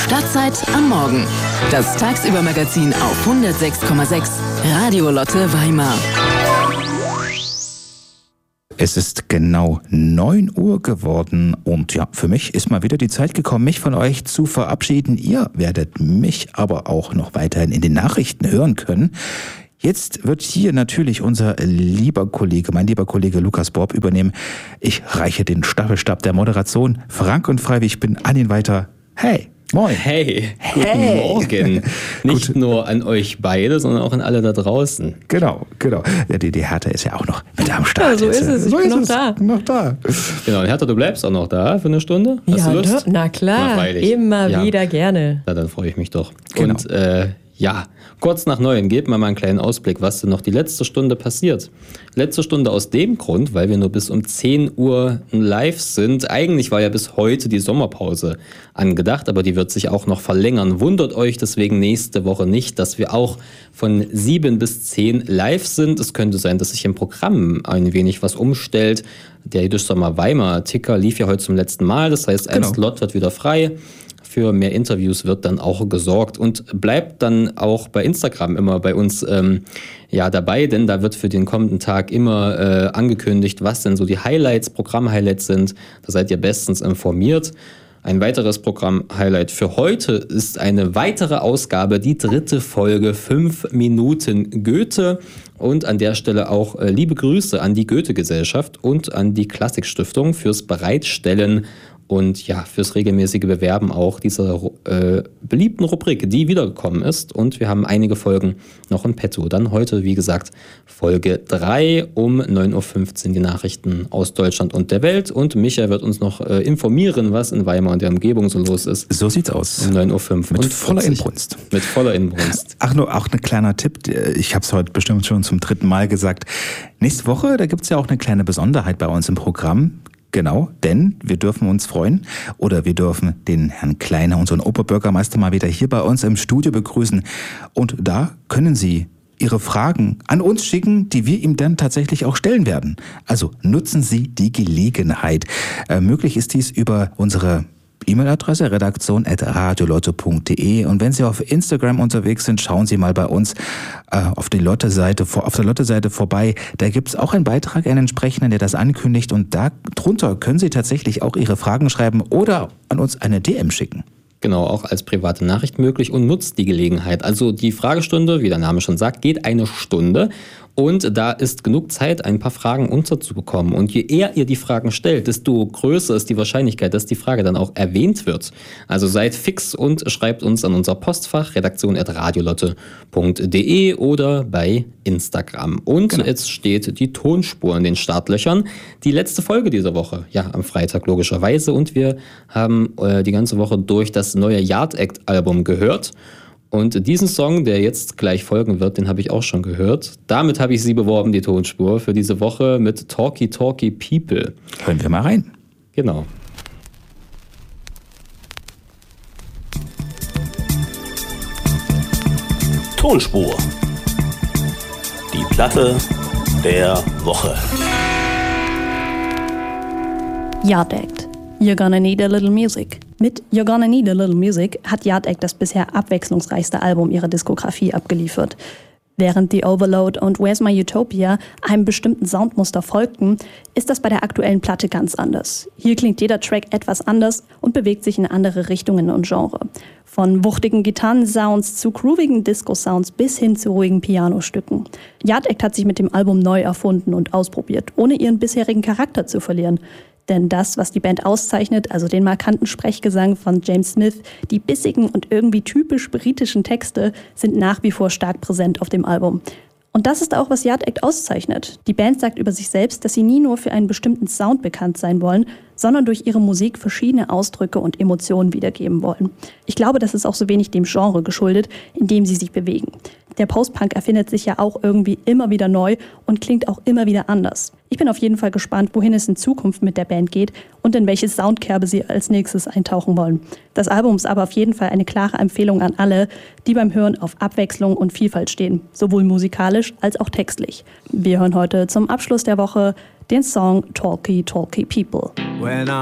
Stadtzeit am Morgen. Das Tagsüber-Magazin auf 106,6 Radio Lotte Weimar. Es ist genau 9 Uhr geworden und ja, für mich ist mal wieder die Zeit gekommen, mich von euch zu verabschieden. Ihr werdet mich aber auch noch weiterhin in den Nachrichten hören können. Jetzt wird hier natürlich mein lieber Kollege Lukas Borb übernehmen. Ich reiche den Staffelstab der Moderation frank und freiwillig, bin an ihn weiter. Hey, moin. Hey, guten Morgen. Nicht nur an euch beide, sondern auch an alle da draußen. Genau. Ja, die Hertha ist ja auch noch mit am Start. Ja, so ist es. Ich bin noch da. Genau, und Hertha, du bleibst auch noch da für eine Stunde? Hast du Lust? Na klar, immer wieder gerne. Na, dann freue ich mich doch. Genau. Und kurz nach 9, gebt mal einen kleinen Ausblick, was denn noch die letzte Stunde passiert. Letzte Stunde aus dem Grund, weil wir nur bis um 10 Uhr live sind. Eigentlich war ja bis heute die Sommerpause angedacht, aber die wird sich auch noch verlängern. Wundert euch deswegen nächste Woche nicht, dass wir auch von 7 bis 10 live sind. Es könnte sein, dass sich im Programm ein wenig was umstellt. Der Jiddisch Sommer Weimar Ticker lief ja heute zum letzten Mal. Das heißt, ein Slot wird wieder frei. Für mehr Interviews wird dann auch gesorgt und bleibt dann auch bei Instagram immer bei uns dabei, denn da wird für den kommenden Tag immer angekündigt, was denn so die Programm-Highlights sind. Da seid ihr bestens informiert. Ein weiteres Programm-Highlight für heute ist eine weitere Ausgabe, die 3. Folge 5 Minuten Goethe. Und an der Stelle auch liebe Grüße an die Goethe-Gesellschaft und an die Klassik-Stiftung fürs Bereitstellen und fürs regelmäßige Bewerben auch dieser beliebten Rubrik, die wiedergekommen ist. Und wir haben einige Folgen noch in petto. Dann heute, wie gesagt, Folge 3 um 9.15 Uhr die Nachrichten aus Deutschland und der Welt. Und Micha wird uns noch informieren, was in Weimar und der Umgebung so los ist. So sieht's aus. Um 9.05 Uhr. Mit voller Inbrunst. Mit voller Inbrunst. Ach, nur auch ein kleiner Tipp. Ich habe es heute bestimmt schon zum 3. Mal gesagt. Nächste Woche, da gibt's ja auch eine kleine Besonderheit bei uns im Programm. Genau, denn wir dürfen uns freuen oder wir dürfen den Herrn Kleiner, unseren Oberbürgermeister, mal wieder hier bei uns im Studio begrüßen. Und da können Sie Ihre Fragen an uns schicken, die wir ihm dann tatsächlich auch stellen werden. Also nutzen Sie die Gelegenheit. Möglich ist dies über unsere E-Mail-Adresse redaktion@radiolotte.de und wenn Sie auf Instagram unterwegs sind, schauen Sie mal bei uns auf der Lotte-Seite vorbei. Da gibt es auch einen Beitrag, einen entsprechenden, der das ankündigt und darunter können Sie tatsächlich auch Ihre Fragen schreiben oder an uns eine DM schicken. Genau, auch als private Nachricht möglich und nutzt die Gelegenheit. Also die Fragestunde, wie der Name schon sagt, geht eine Stunde. Und da ist genug Zeit, ein paar Fragen unterzubekommen. Und je eher ihr die Fragen stellt, desto größer ist die Wahrscheinlichkeit, dass die Frage dann auch erwähnt wird. Also seid fix und schreibt uns an unser Postfach redaktion@radiolotte.de oder bei Instagram. Und Jetzt steht die Tonspur in den Startlöchern. Die letzte Folge dieser Woche, am Freitag logischerweise. Und wir haben die ganze Woche durch das neue Yard Act Album gehört. Und diesen Song, der jetzt gleich folgen wird, den habe ich auch schon gehört. Damit habe ich sie beworben, die Tonspur, für diese Woche mit Talkie Talkie People. Hören wir mal rein. Genau. Tonspur. Die Platte der Woche. Yard Act. You're Gonna Need a Little Music. Mit You're Gonna Need a Little Music hat Yard Act das bisher abwechslungsreichste Album ihrer Diskografie abgeliefert. Während The Overload und Where's My Utopia einem bestimmten Soundmuster folgten, ist das bei der aktuellen Platte ganz anders. Hier klingt jeder Track etwas anders und bewegt sich in andere Richtungen und Genre. Von wuchtigen Gitarrensounds zu groovigen Disco-Sounds bis hin zu ruhigen Pianostücken. Yard Act hat sich mit dem Album neu erfunden und ausprobiert, ohne ihren bisherigen Charakter zu verlieren. Denn das, was die Band auszeichnet, also den markanten Sprechgesang von James Smith, die bissigen und irgendwie typisch britischen Texte, sind nach wie vor stark präsent auf dem Album. Und das ist auch, was Yard Act auszeichnet. Die Band sagt über sich selbst, dass sie nie nur für einen bestimmten Sound bekannt sein wollen, sondern durch ihre Musik verschiedene Ausdrücke und Emotionen wiedergeben wollen. Ich glaube, das ist auch so wenig dem Genre geschuldet, in dem sie sich bewegen. Der Post-Punk erfindet sich ja auch irgendwie immer wieder neu und klingt auch immer wieder anders. Ich bin auf jeden Fall gespannt, wohin es in Zukunft mit der Band geht und in welche Soundkerbe sie als nächstes eintauchen wollen. Das Album ist aber auf jeden Fall eine klare Empfehlung an alle, die beim Hören auf Abwechslung und Vielfalt stehen, sowohl musikalisch als auch textlich. Wir hören heute zum Abschluss der Woche den Song Talkie Talkie People. When